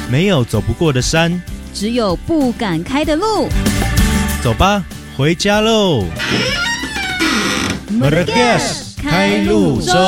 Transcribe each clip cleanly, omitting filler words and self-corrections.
没有走不过的山， 只有不敢开的路。 走吧，回家喽。Meragas 开路中。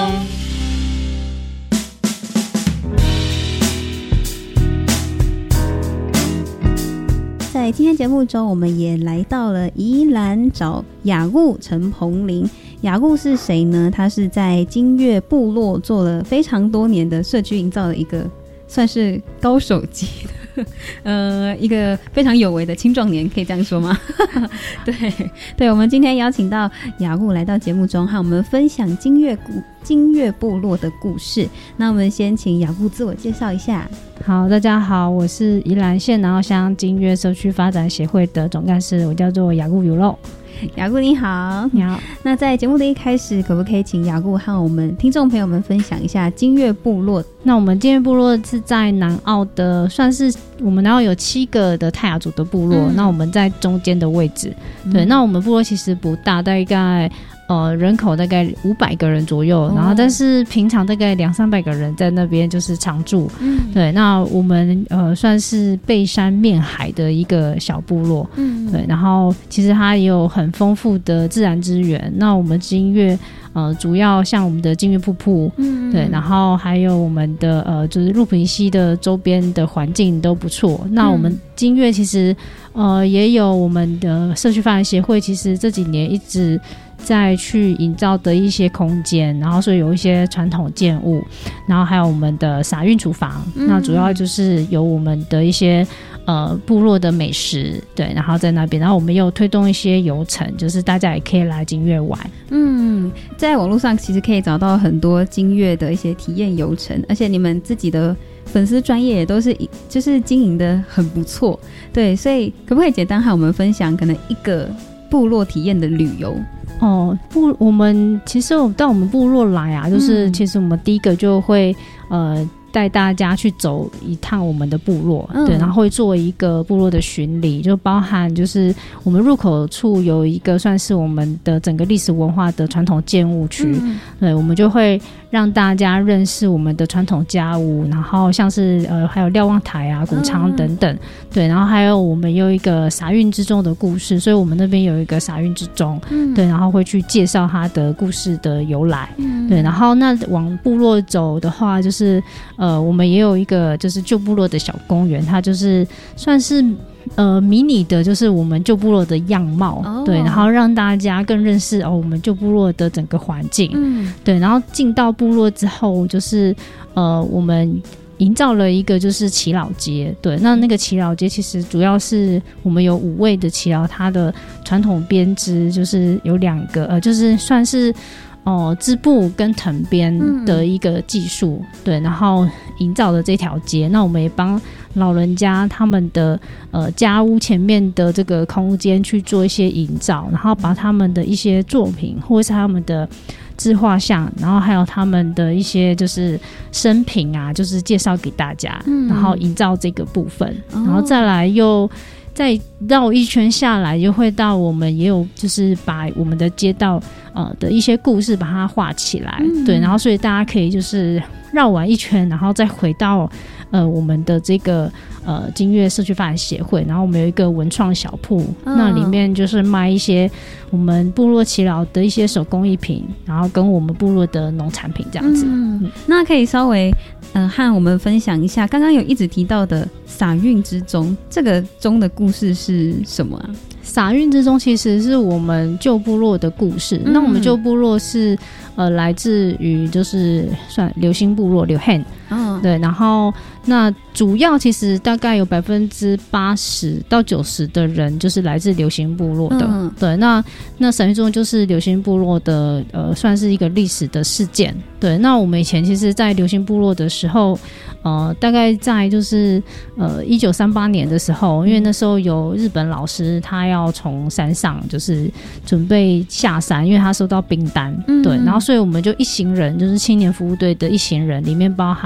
在今天节目中，我们也来到了宜兰找雅固陈鹏麟。雅固是谁呢？他是在金岳部落做了非常多年的社区营造的一个算是高手级的一个非常有为的青壮年，可以这样说吗？对，我们今天邀请到雅固来到节目中，和我们分享金岳部落的故事。那我们先请雅固自我介绍一下。 好，大家好，我是宜兰县南澳乡金岳社区发展协会的总干事，我叫做雅固有肉。 雅固你好。 你好。 那在节目的一开始，可不可以请雅固和我们听众朋友们分享一下金岳部落？ 那我们金岳部落是在南澳的，算是我们南澳有7个的泰雅族的部落，那我们在中间的位置。对，那我们部落其实不大，大概人口大概500个人左右，然后但是平常大概200-300个人在那边就是常住。对，那我们算是背山面海的一个小部落。对，然后其实它也有很丰富的自然资源。那我们金岳主要像我们的金岳瀑布，对，然后还有我们的就是鹿平溪的周边的环境都不错。那我们金岳其实也有我们的社区发展协会，其实这几年一直再去营造的一些空间，然后所以有一些传统建物，然后还有我们的撒运厨房，那主要就是有我们的一些部落的美食，对，然后在那边，然后我们也有推动一些游程，就是大家也可以来金岳玩。 在网络上其实可以找到很多金岳的一些体验游程，而且你们自己的粉丝专业也都是就是经营的很不错，对，所以可不可以简单和我们分享可能一个部落体验的旅游？ 我们其实到我们部落来啊，就是其实我们第一个就会带大家去走一趟我们的部落，对，然后会做一个部落的巡礼，就包含就是我们入口处有一个算是我们的整个历史文化的传统建物区，对，我们就会让大家认识我们的传统家屋，然后像是还有瞭望台啊、谷仓等等，对，然后还有我们有一个撒运之钟的故事，所以我们那边有一个撒运之钟，对，然后会去介绍它的故事的由来，对，然后那往部落走的话，就是我们也有一个就是旧部落的小公园，它就是算是迷你的，就是我们旧部落的样貌，对，然后让大家更认识我们旧部落的整个环境，对，然后进到部落之后，就是我们营造了一个就是耆老街，对，那个耆老街其实主要是我们有5位的耆老，它的传统编织就是有2个，就是算是织布跟藤编的一个技术，对，然后营造的这条街，那我们也帮老人家他们的家屋前面的这个空间去做一些营造，然后把他们的一些作品或者是他们的自画像，然后还有他们的一些就是生平啊，就是介绍给大家，然后营造这个部分，然后再来又再绕一圈下来，就会到我们也有就是把我们的街道的一些故事把它画起来，对，然后所以大家可以就是绕完一圈，然后再回到我们的这个金岳社区发展协会，然后我们有一个文创小铺，那里面就是卖一些我们部落耆老的一些手工艺品，然后跟我们部落的农产品这样子。 那可以稍微和我们分享一下刚刚有一直提到的撒运之钟，这个钟的故事是什么啊？ 撒运之钟其实是我们旧部落的故事，那我们旧部落是来自于就是算流星部落流汉，对，然后那主要其实大概有80%到90%的人就是来自流星部落的，对，那撒运之钟就是流星部落的算是一个历史的事件，对，那我们以前其实在流星部落的时候大概在就是1938年的时候，因为那时候有日本老师他要从山上就是准备下山，因为他收到兵单，对，然后所以我们就一行人就是青年服务队的一行人，里面包含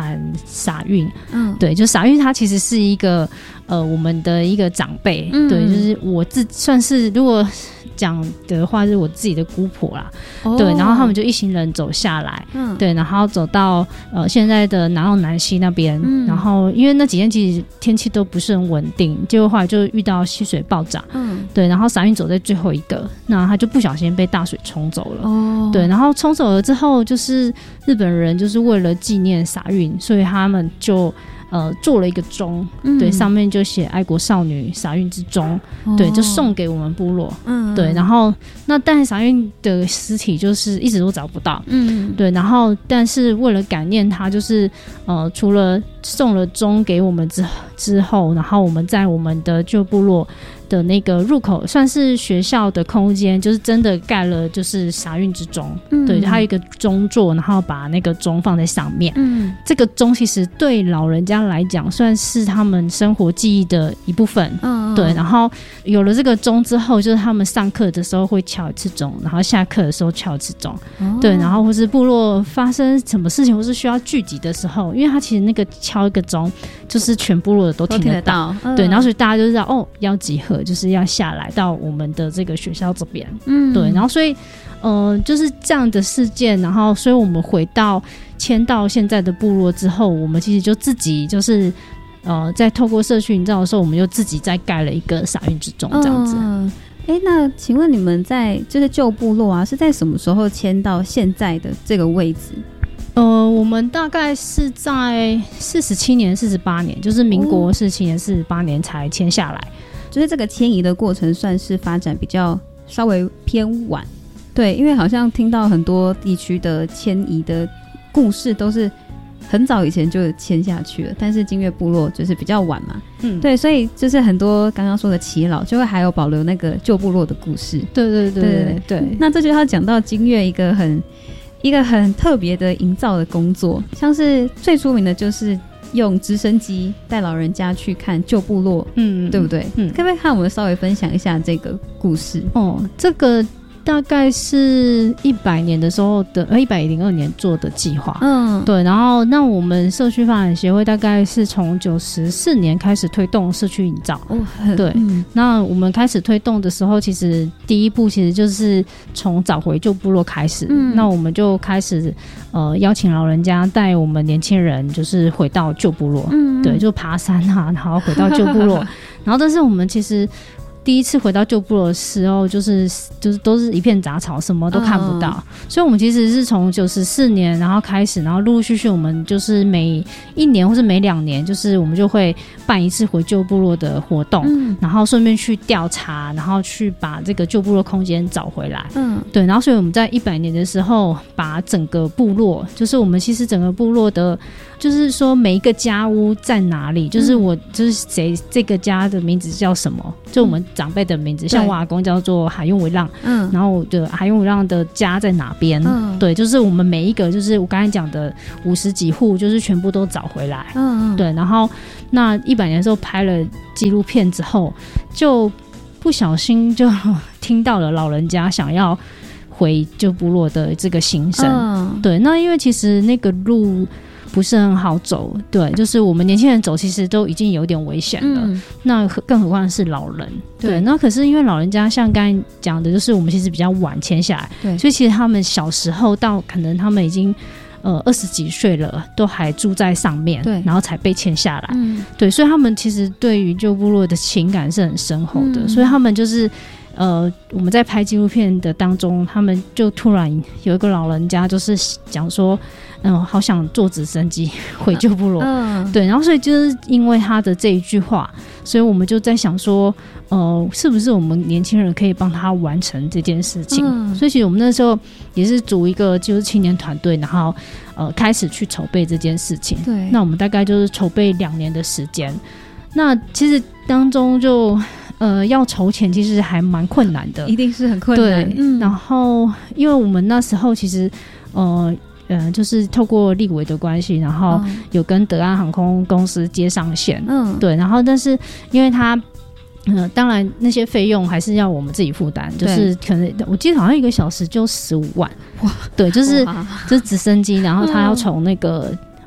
傻运，对，就傻运他其实是一个我们的一个长辈，对，就是我算是如果讲的话是我自己的姑婆啦，对，然后他们就一行人走下来，对，然后走到现在的南澳南溪那边，然后因为那几天其实天气都不是很稳定，结果后来就遇到溪水暴涨，对，然后傻运走在最后一个，那他就不小心被大水冲走了，对，然后冲走了之后，就是日本人就是为了纪念傻运，所以他们就做了一个钟，对，上面就写爱国少女傻运之钟，对，就送给我们部落，对，然后那但是傻运的尸体就是一直都找不到，对，然后但是为了感念他，就是除了送了钟给我们之后，然后我们在我们的旧部落的那个入口，算是学校的空间，就是真的盖了就是傻运之钟，对，它有一个钟座，然后把那个钟放在上面，这个钟其实对老人家来讲算是他们生活记忆的一部分，对，然后有了这个钟之后，就是他们上课的时候会敲一次钟，然后下课的时候敲一次钟，对，然后或是部落发生什么事情或是需要聚集的时候，因为他其实那个敲一个钟就是全部落的都听得到，对，然后所以大家就知道要集合，就是要下来到我们的这个学校这边，对，然后所以就是这样的事件，然后所以我们迁到现在的部落之后，我们其实就自己就是在透过社区营造的时候，我们就自己再盖了一个傻运之钟这样子。 那请问你们在就是旧部落啊，是在什么时候迁到现在的这个位置？ 我们大概是在47年、48年，就是民国47年、48年才迁下来。 就是这个迁移的过程算是发展比较稍微偏晚，对，因为好像听到很多地区的迁移的故事都是很早以前就迁下去了，但是金岳部落就是比较晚嘛，对，所以就是很多刚刚说的耆老就会还有保留那个旧部落的故事，对。那这就要讲到金岳一个很特别的营造的工作，像是最出名的就是用直升机带老人家去看旧部落，对不对？可不可以看我们稍微分享一下这个故事？ 这个大概是100年的时候的102年做的计划，对，然后那我们社区发展协会大概是从94年开始推动社区营造，对，那我们开始推动的时候，其实第一步其实就是从找回旧部落开始，那我们就开始邀请老人家带我们年轻人就是回到旧部落，对，就爬山啊，然后回到旧部落，然后但是我们其实第一次回到旧部落的时候，就是都是一片杂草，什么都看不到，所以我们其实是从94年然后开始，然后陆陆续续我们就是每1年或是每2年，就是我们就会办一次回旧部落的活动，然后顺便去调查，然后去把这个旧部落空间找回来，对，然后所以我们在100年的时候，把整个部落，就是我们其实整个部落的，就是说每一个家屋在哪里，就是我就是谁这个家的名字叫什么，就我们长辈的名字，像我阿公叫做海用维浪，然后我的海用维浪的家在哪边，对，就是我们每一个，就是我刚才讲的50几户，就是全部都找回来，对，然后那100年的时候拍了纪录片之后，就不小心就听到了老人家想要回旧部落的这个心声，对，那因为其实那个路不是很好走，对，就是我们年轻人走其实都已经有点危险了，那更何况是老人，对，那可是因为老人家像刚才讲的，就是我们其实比较晚迁下来，对，所以其实他们小时候到可能他们已经20几岁了，都还住在上面，对，然后才被迁下来，对，所以他们其实对于旧部落的情感是很深厚的，所以他们就是我们在拍纪录片的当中，他们就突然有一个老人家就是讲说好想坐直升机回旧部落，对，然后所以就是因为他的这一句话，所以我们就在想说是不是我们年轻人可以帮他完成这件事情，所以其实我们那时候也是组一个就是青年团队，然后开始去筹备这件事情，对，那我们大概就是筹备2年的时间，那其实当中就要筹钱其实还蛮困难的， 一定是很困难， 对，然后因为我们那时候其实就是透过立委的关系，然后有跟德安航空公司接上线，对，然后但是因为他当然那些费用还是要我们自己负担，就是可能我记得好像1个小时就15万，哇，对，就是直升机，然后他要从那个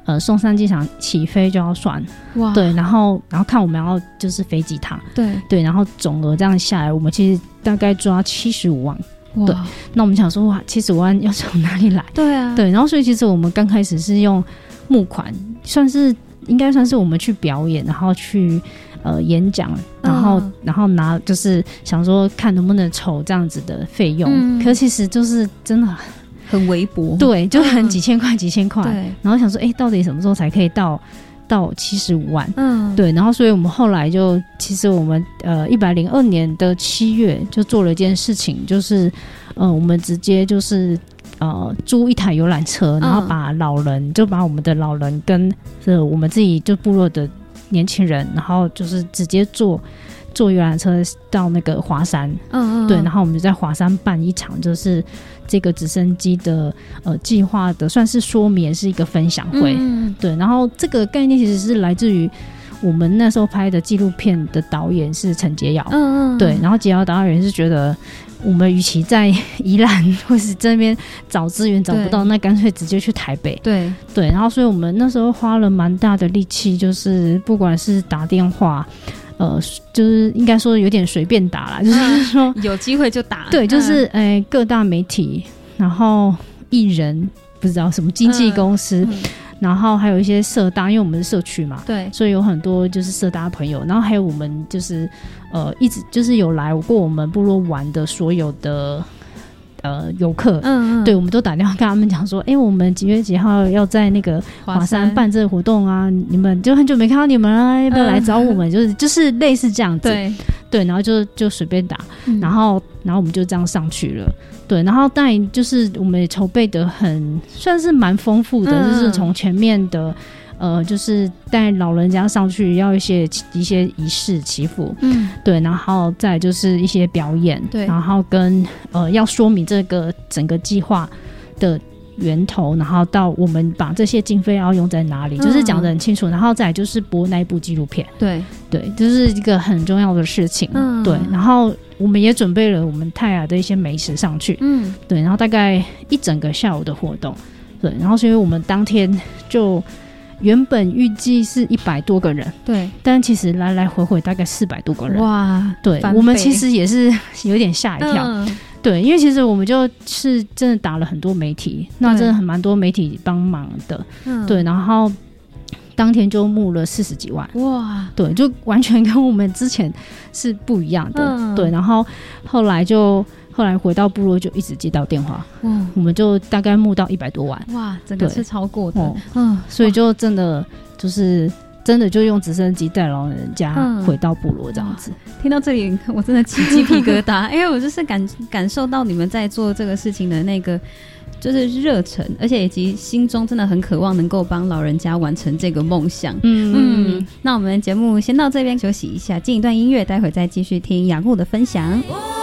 松山机场起飞就要算， 哇， 对，然后看我们要就是飞几趟，对，然后总额这样下来，我们其实大概抓75万。对，那我们想说哇，75万要从哪里来？对啊，对，然后所以其实我们刚开始是用募款，应该算是我们去表演，然后去演讲，然后拿就是想说看能不能筹这样子的费用，可其实就是真的很微薄，对， 就很几千块，对，然后想说到底什么时候才可以到75万？对，然后所以我们后来其实我们102年的7月就做了一件事情，就是我们直接就是租一台游览车，然后把我们的老人跟我们自己就部落的年轻人，然后就是直接坐游览车到那个华山，对，然后我们就在华山办一场，就是这个直升机的计划的，算是说明，是一个分享会，对，然后这个概念其实是来自于我们那时候拍的纪录片的导演是陈洁瑶，对，然后洁瑶导演是觉得我们与其在宜兰或是这边找资源找不到，那干脆直接去台北，对，然后所以我们那时候花了蛮大的力气，就是不管是打电话。就是应该说有点随便打啦，就是说有机会就打， 对，就是各大媒体，然后艺人，不知道什么经纪公司，然后还有一些社大，因为我们是社区嘛，对，所以有很多就是社大朋友，然后还有我们就是一直就是有来过我们部落玩的所有的游客，对，我们都打电话跟他们讲说，我们几月几号要在那个华山办这个活动啊，你们就很久没看到你们啊，要不要来找我们？就是类似这样子，对，然后就随便打，然后我们就这样上去了，对，然后当然就是我们也筹备的算是蛮丰富的，就是从前面的。就是带老人家上去要一些仪式祈福，对，然后再就是一些表演，对，然后跟要说明这个整个计划的源头，然后到我们把这些经费要用在哪里，就是讲得很清楚，然后再来就是播那一部纪录片，对，就是一个很重要的事情，对，然后我们也准备了我们泰雅的一些美食上去，对，然后大概一整个下午的活动，对，然后所以我们当天就。原本预计是100多个人，对，但其实来来回回大概400多个人，哇，对，我们其实也是有点吓一跳，对，因为其实我们就是真的打了很多媒体，那真的很蛮多媒体帮忙的，对，然后当天就募了40几万，哇，对，就完全跟我们之前是不一样的，对，然后后来回到部落就一直接到电话，我们就大概募到100多万，哇， 整个是超过的， 所以就真的就用直升机带老人家回到部落这样子。 听到这里我真的起鸡皮疙瘩，因为我就是感受到你们在做这个事情的那个就是热忱，而且以及心中真的很渴望能够帮老人家完成这个梦想。那我们节目先到这边休息一下，进一段音乐，待会再继续听雅顾的分享。